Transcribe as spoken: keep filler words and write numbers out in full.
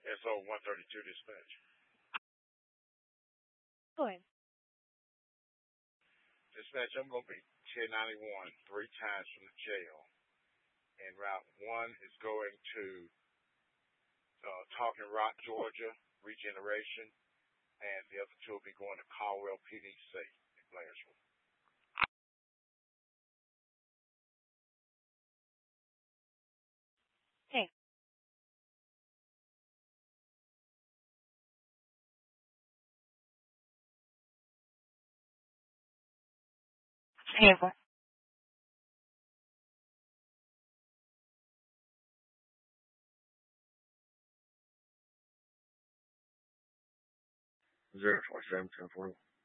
S O one thirty-two dispatch. Go ahead. Dispatch, I'm going to be ten ninety-one three times from the jail. And Route one is going to uh, Talking Rock, Georgia, Regeneration. And the other two will be going to Caldwell P D C in Blairsville. Okay. Handsome. Zero twenty-seven ten forty.